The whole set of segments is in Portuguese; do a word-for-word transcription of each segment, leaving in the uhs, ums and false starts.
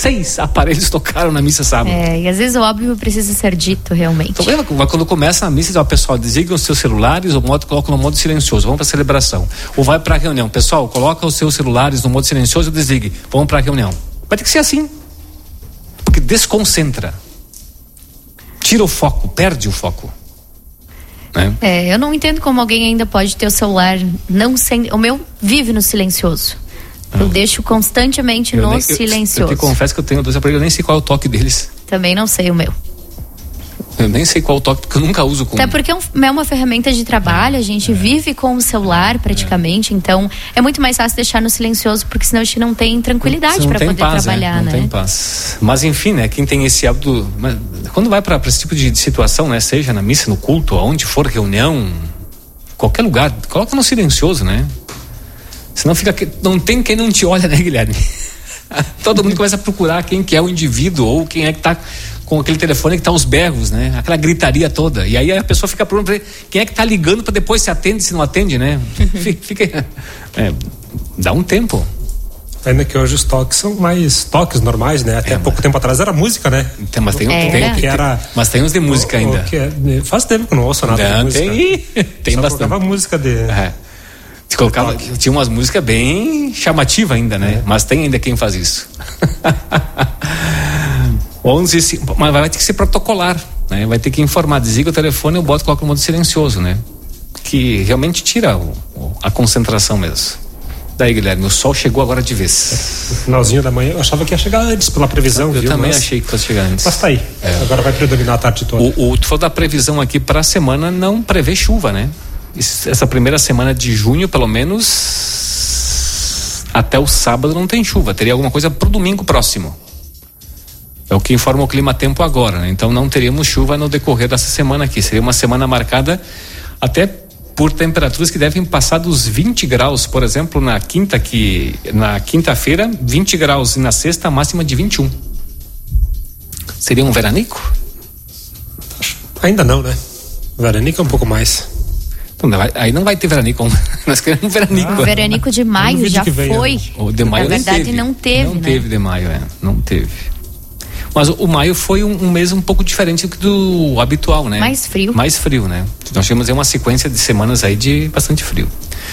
seis aparelhos tocaram na missa sábado. É, e às vezes o óbvio precisa ser dito realmente. Então, quando começa a missa, o pessoal desliga os seus celulares, ou modo, coloca no modo silencioso, vamos para a celebração. Ou vai para a reunião, pessoal, coloca os seus celulares no modo silencioso e desligue, vamos para a reunião. Vai ter que ser assim, porque desconcentra, tira o foco, perde o foco. Né? É, eu não entendo como alguém ainda pode ter o celular não sem, o meu vive no silencioso. Eu ah. deixo constantemente eu no nem, silencioso. Eu, eu te confesso que eu tenho dois aparelhos, eu nem sei qual é o toque deles. Também não sei o meu. Eu nem sei qual o toque, porque eu nunca uso com... Até porque é, um, é uma ferramenta de trabalho, a gente é. vive com o celular praticamente, é. então é muito mais fácil deixar no silencioso, porque senão a gente não tem tranquilidade para poder paz, trabalhar, é. não né? Não tem paz. Mas enfim, né, quem tem esse hábito, quando vai para esse tipo de, de situação, né, seja na missa, no culto, aonde for reunião, qualquer lugar, coloca no silencioso, né? Senão fica, não tem quem não te olha, né, Guilherme? Todo mundo começa a procurar quem que é o indivíduo ou quem é que tá com aquele telefone que tá os berros, né? Aquela gritaria toda. E aí a pessoa fica perguntando quem é que tá ligando para depois se atende, se não atende, né? Fica, é, dá um tempo. Ainda que hoje os toques são mais toques normais, né? Até é, pouco mas... tempo atrás era música, né? Tem, mas tem, é, tem, né? tem, era, mas tem uns de música o, ainda. O que é, faz tempo que eu não ouço nada não, de música. Tem, tem Só bastante. colocava música de... É. Colocava, tinha umas músicas bem chamativas ainda, né? É. Mas tem ainda quem faz isso. onze, mas vai ter que ser protocolar, né? Vai ter que informar, desliga o telefone, eu boto, coloco no modo silencioso, né? Que realmente tira o, a concentração mesmo. Daí, Guilherme, o sol chegou agora de vez. No finalzinho da manhã, eu achava que ia chegar antes pela previsão. Eu viu? também mas, achei que fosse chegar antes. Mas tá aí, é. Agora vai predominar a tarde toda. O, o, tu falou da previsão aqui para a semana, não prevê chuva, né? Essa primeira semana de junho, pelo menos até o sábado não tem chuva, teria alguma coisa pro domingo próximo, é o que informa o Clima Tempo agora, né? Então não teríamos chuva no decorrer dessa semana aqui, seria uma semana marcada até por temperaturas que devem passar dos vinte graus, por exemplo, na quinta que, na quinta-feira, vinte graus, e na sexta a máxima de vinte e um. Seria um veranico? Ainda não, né? Veranico é um pouco mais. Então, aí não vai ter veranico, nós queremos um veranico. Ah, o veranico de maio já vem, foi. Né? O de maio Na verdade teve. não teve, não né? Não teve de maio, é, não teve. Mas o, o maio foi um, um mês um pouco diferente do habitual, né? Mais frio. Mais frio, né? Nós tivemos aí uma sequência de semanas aí de bastante frio.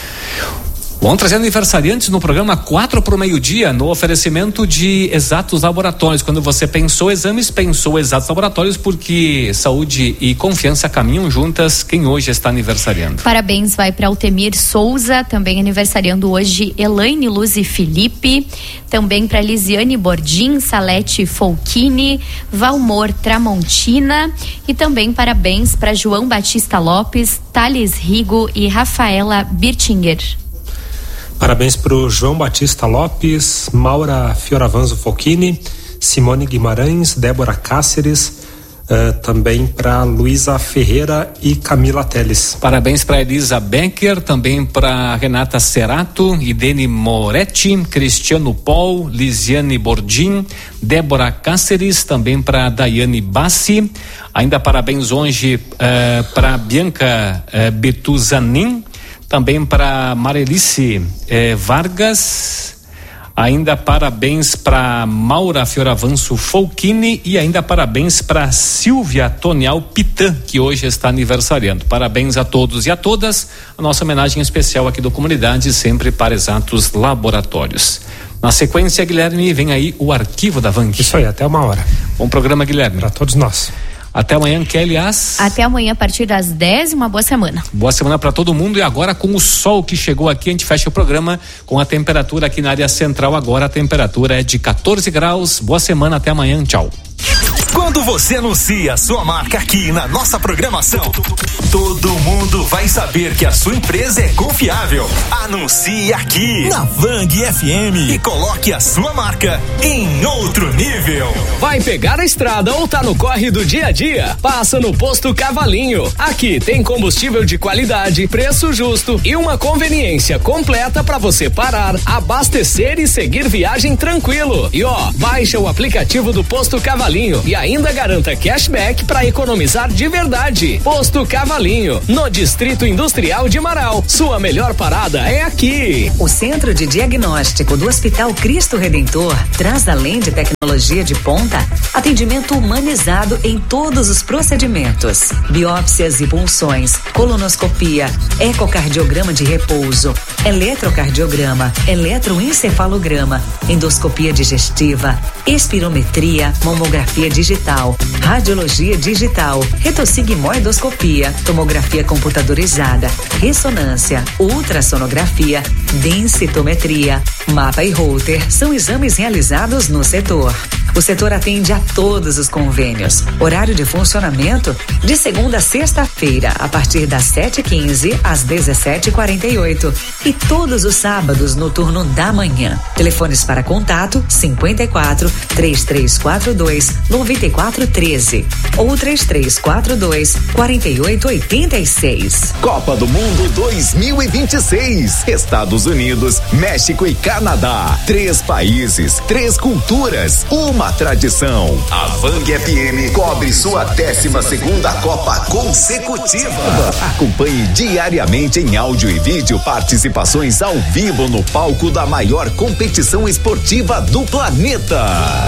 Vamos trazer aniversariantes no programa quatro para o meio-dia, no oferecimento de Exatos Laboratórios. Quando você pensou exames, pensou Exatos Laboratórios, porque saúde e confiança caminham juntas. Quem hoje está aniversariando? Parabéns vai para Altemir Souza, também aniversariando hoje Elaine Luz e Felipe, também para Lisiane Bordim, Salete Folchini, Valmor Tramontina, e também parabéns para João Batista Lopes, Thales Rigo e Rafaela Birtinger. Parabéns para o João Batista Lopes, Maura Fioravanzo Folchini, Simone Guimarães, Débora Cáceres, uh, também para Luísa Ferreira e Camila Teles. Parabéns para Elisa Becker, também para Renata Cerato, Idene Moretti, Cristiano Paul, Lisiane Bordim, Débora Cáceres, também para Daiane Bassi. Ainda parabéns hoje uh, para Bianca uh, Betuzanin, também para Marelice eh, Vargas, ainda parabéns para Maura Fioravanço Folchini e ainda parabéns para Silvia Tonial Pitã, que hoje está aniversariando. Parabéns a todos e a todas, a nossa homenagem especial aqui do Comunidade, sempre para Exatos Laboratórios. Na sequência, Guilherme, vem aí o arquivo da Vanc. Isso aí, até uma hora. Bom programa, Guilherme. Para todos nós. Até amanhã, Kelly. As... Até amanhã a partir das dez, uma boa semana. Boa semana para todo mundo. E agora, com o sol que chegou aqui, a gente fecha o programa com a temperatura aqui na área central. Agora a temperatura é de quatorze graus. Boa semana, até amanhã. Tchau. Quando você anuncia a sua marca aqui na nossa programação, todo mundo vai saber que a sua empresa é confiável. Anuncie aqui na Vang F M e coloque a sua marca em outro nível. Vai pegar a estrada ou tá no corre do dia a dia? Passa no Posto Cavalinho. Aqui tem combustível de qualidade, preço justo e uma conveniência completa para você parar, abastecer e seguir viagem tranquilo. E ó, baixa o aplicativo do Posto Cavalinho e aí ainda garanta cashback para economizar de verdade. Posto Cavalinho, no Distrito Industrial de Marau. Sua melhor parada é aqui. O Centro de Diagnóstico do Hospital Cristo Redentor traz, além de tecnologia de ponta, atendimento humanizado em todos os procedimentos. Biópsias e punções, colonoscopia, ecocardiograma de repouso, eletrocardiograma, eletroencefalograma, endoscopia digestiva, espirometria, mamografia digital, radiologia digital, retossigmoidoscopia, tomografia computadorizada, ressonância, ultrassonografia, densitometria, mapa e Holter são exames realizados no setor. O setor atende a todos os convênios. Horário de funcionamento de segunda a sexta-feira, a partir das sete e quinze às dezessete e quarenta e oito. E todos os sábados no turno da manhã. Telefones para contato cinquenta e quatro, três três quatro dois, nove quatro um três ou três três quatro dois, quatro oito oito seis. Copa do Mundo dois mil e vinte e seis. Estados Unidos, México e Canadá. Três países, três culturas, uma tradição. A Vang F M cobre sua décima segunda Copa consecutiva. Acompanhe diariamente em áudio e vídeo participações ao vivo no palco da maior competição esportiva do planeta.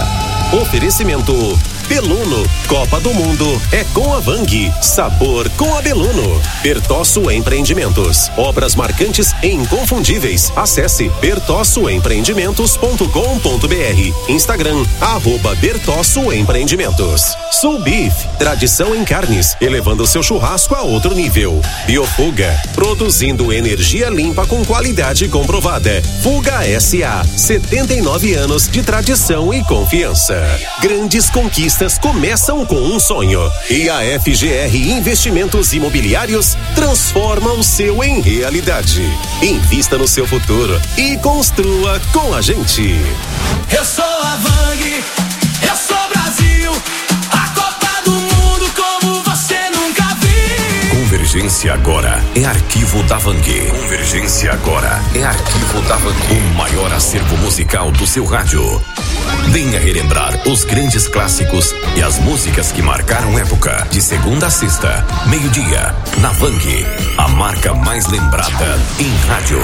Oferecimento Beluno, Copa do Mundo é com a Vang, sabor com a Beluno. Bertosso Empreendimentos, obras marcantes e inconfundíveis. Acesse bertosso empreendimentos ponto com ponto br. Instagram, arroba Bertosso Empreendimentos. Sul Beef, tradição em carnes, elevando seu churrasco a outro nível. Biofuga, produzindo energia limpa com qualidade comprovada. Fuga S A, setenta e nove anos de tradição e confiança. Grandes conquistas começam com um sonho. E a F G R Investimentos Imobiliários transforma o seu em realidade. Invista no seu futuro e construa com a gente. Eu sou a Vang, eu sou Brasil, a Copa do Mundo como você nunca viu. Convergência agora é arquivo da Vang. Convergência agora é arquivo da Vang. O maior acervo musical do seu rádio. Venha relembrar os grandes clássicos e as músicas que marcaram época. De segunda a sexta, meio-dia, na Vang, a marca mais lembrada em rádio.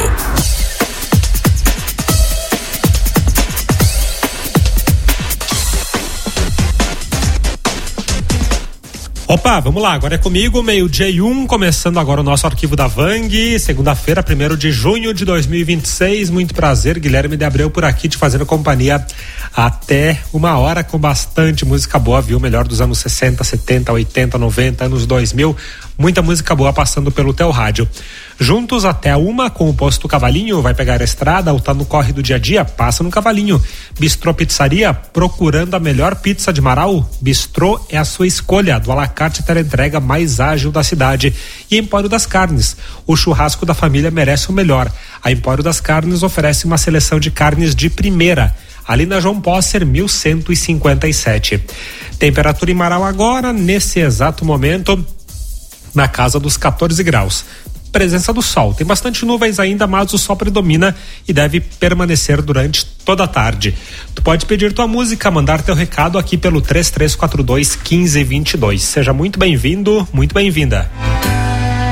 Opa, vamos lá, agora é comigo, meio-dia e um, começando agora o nosso arquivo da Vang, segunda-feira, primeiro de junho de dois mil e vinte e seis, muito prazer, Guilherme de Abreu por aqui, te fazendo companhia até uma hora com bastante música boa, viu? Melhor dos anos sessenta, setenta, oitenta, noventa, anos dois mil, muita música boa passando pelo teu rádio. Juntos até a uma com o Posto Cavalinho, vai pegar a estrada ou tá no corre do dia a dia, passa no Cavalinho. Bistrô Pizzaria, procurando a melhor pizza de Marau? Bistrô é a sua escolha, do alacarte ter a entrega mais ágil da cidade. E Empório das Carnes, o churrasco da família merece o melhor. A Empório das Carnes oferece uma seleção de carnes de primeira, ali na João Posser, mil cento e cinquenta e sete. Temperatura em Marau agora, nesse exato momento, na casa dos quatorze graus. Presença do sol, tem bastante nuvens ainda, mas o sol predomina e deve permanecer durante toda a tarde. Tu pode pedir tua música, mandar teu recado aqui pelo três três quatro dois, um cinco dois dois. Seja muito bem-vindo, muito bem-vinda.